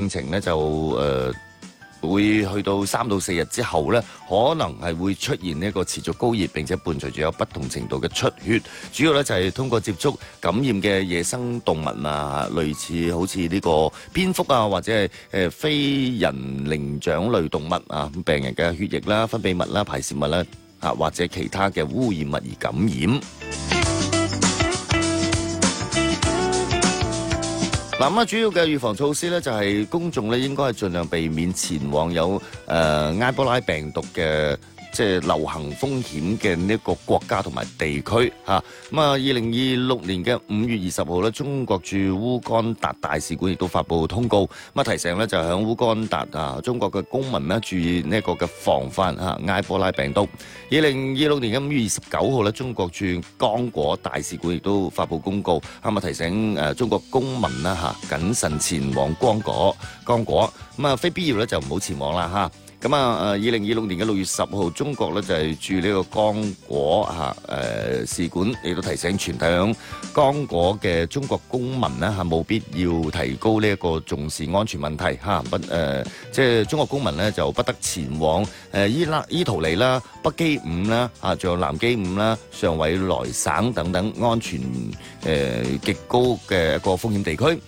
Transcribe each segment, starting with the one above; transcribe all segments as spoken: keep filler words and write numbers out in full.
病情咧就誒。呃會去到三到四日之後咧，可能係會出現呢一個持續高熱，並且伴隨住有不同程度嘅出血。主要咧就係通過接觸感染嘅野生動物啊，類似好似呢個蝙蝠啊，或者係誒非人靈長類動物啊，病人嘅血液啦、分泌物啦、排泄物啦啊，或者其他嘅污染物而感染。嗱咁啊，主要嘅預防措施咧，就係公眾咧應該係盡量避免前往有誒埃博拉病毒嘅即係流行風險嘅呢個國家同埋地區嚇。咁啊，二零二六年嘅五月二十號咧，中國駐烏干達大使館亦都發布通告，咁啊提醒咧就係響烏干達啊，中國嘅公民咧注意呢一個嘅防範嚇埃博拉病毒。二零二六年嘅五月二十九號咧，中國駐剛果大使館亦都發布公告，咁啊提醒誒中國公民啦嚇謹慎前往剛果剛果，咁啊非必要咧就唔好前往啦嚇。咁啊，誒二零二六年嘅六月十號，中國咧就係駐呢個剛果嚇誒使館，亦都提醒全體響剛果嘅中國公民咧嚇，冇必要提高呢一個重視安全問題嚇，不誒即係中國公民咧就不得前往誒伊拉伊圖里啦、北基伍啦嚇，仲有南基伍啦、上委內省等等安全誒極高嘅一個風險地區。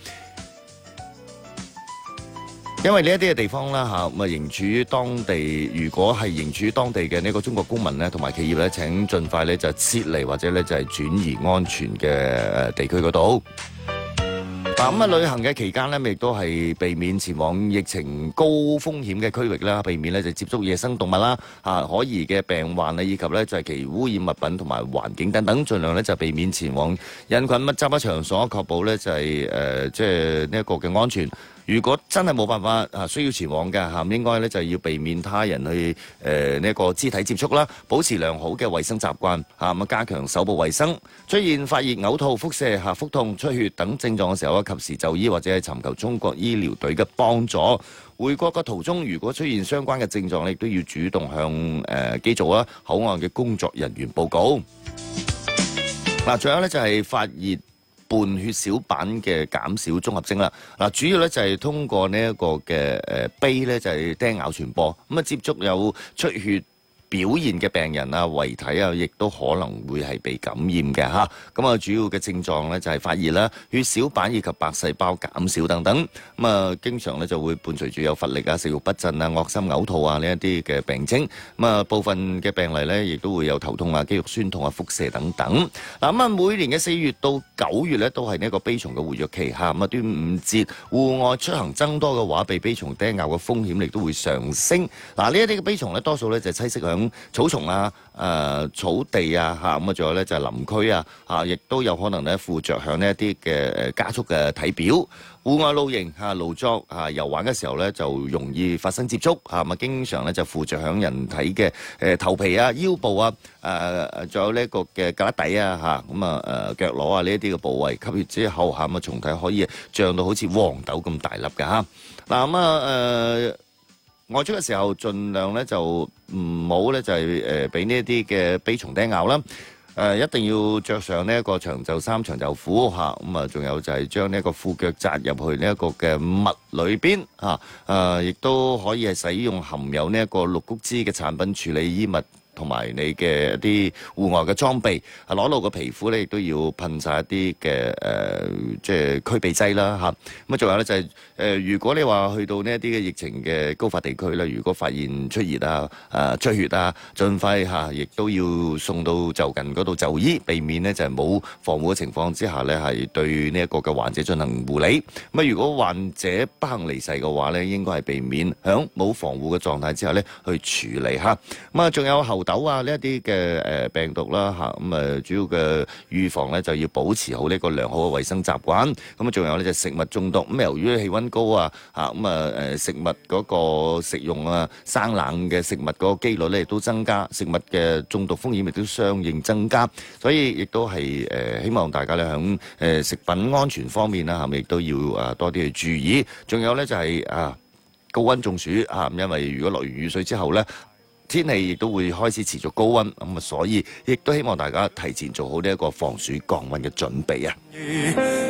因為呢一啲嘅地方啦嚇，咁啊仍處於當地，如果係仍處於當地嘅呢個中國公民咧，同埋企業咧，請盡快咧就撤離或者咧就係轉移安全嘅誒地區嗰度。嗱咁啊，旅行嘅期間咧，亦都係避免前往疫情高風險嘅區域啦，避免咧就接觸野生動物啦、嚇可疑嘅病患啊，以及咧就係其污染物品同埋環境等等，盡量咧就避免前往人群密集嘅場所，確保咧就係誒即係呢一個嘅安全。如果真係冇辦法啊，需要前往嘅嚇，應該咧就要避免他人去誒呢一個肢體接觸啦，保持良好嘅衛生習慣嚇，咁啊加強手部衛生。出現發熱、嘔吐、腹瀉、嚇腹痛、出血等症狀嘅時候啊，及時就醫或者係尋求中國醫療隊嘅幫助。回國嘅途中，如果出現相關嘅症狀，亦都要主動向誒機組啊、口岸嘅工作人員報告。嗱，仲有咧就係發熱伴血小板嘅減少綜合徵啦，嗱主要咧就係通過呢一個嘅誒碑咧就係叮咬傳播，咁啊接觸有出血表現嘅病人啊、遺體啊，亦都可能會係被感染嘅嚇。咁啊，主要嘅症狀咧就係發熱啦、血小板以及白細胞減少等等。咁啊，經常咧就會伴隨住有乏力啊、食慾不振啊、惡心嘔吐啊呢一啲嘅病徵。咁啊，部分嘅病例咧亦都會有頭痛啊、肌肉酸痛啊、腹瀉等等。嗱咁啊，每年嘅四月到九月咧都係呢一個蜱蟲嘅活躍期嚇。咁啊，端午節戶外出行增多嘅話，被蜱蟲叮咬嘅風險亦都會上升。嗱，呢一啲嘅蜱蟲咧，多數咧就棲息響草叢啊、誒、呃、草地啊嚇，咁啊仲有咧就係林區啊嚇，亦都有可能咧附着響呢一啲嘅誒加速嘅體表。戶外露營嚇、勞作嚇、遊玩嘅時候咧，就容易發生接觸嚇，咁啊經常咧就附着響人體嘅誒頭皮啊、腰部啊、誒誒仲有呢一個嘅胳肋底啊嚇，咁啊誒腳踝啊呢一啲嘅部位吸血之後嚇，咁啊蟲體可以脹到好似黃豆咁大粒嘅嚇。嗱咁啊誒。外出嘅時候，盡量咧就唔好咧就係誒俾呢一啲嘅蜱蟲叮咬啦。誒、呃、一定要着上呢一個長袖衫、長袖褲嚇，咁啊仲有就係將呢一個褲腳扎入去呢一個嘅襪裏邊嚇。誒亦都可以係使用含有呢一個綠菊酯嘅產品處理衣物同埋你嘅一啲戶外嘅裝備，啊裸露嘅皮膚咧亦都要噴晒一啲嘅誒，即係驅鼻劑啦嚇。咁啊，仲有咧就係、是、誒、呃，如果你話去到呢一啲嘅疫情嘅高發地區咧，如果發現出熱啊、誒、呃、出血啊，盡快嚇，亦、啊、都要送到就近嗰度就醫，避免呢就係、是、冇防護嘅情況之下咧，係對呢一個嘅患者進行護理。咁啊，如果患者不幸離世嘅話咧，應該係避免響冇防護嘅狀態之下咧去處理嚇。咁啊，仲有後痘啊呢一啲嘅誒病毒啦嚇，咁啊主要嘅預防咧就要保持好呢個良好嘅衛生習慣。咁啊仲有咧就食物中毒，咁由於氣温高啊嚇，咁啊誒食物嗰個食用啊生冷嘅食物嗰個機率咧亦都增加，食物嘅中毒風險亦都相應增加，所以亦都係誒希望大家咧響誒食品安全方面啦，係咪亦都要啊多啲去注意。仲有咧就係啊高温中暑啊，因為如果落完雨水之後咧，天氣亦都會開始持續高温，咁啊，所以亦都希望大家提前做好呢一個防暑降温嘅準備啊。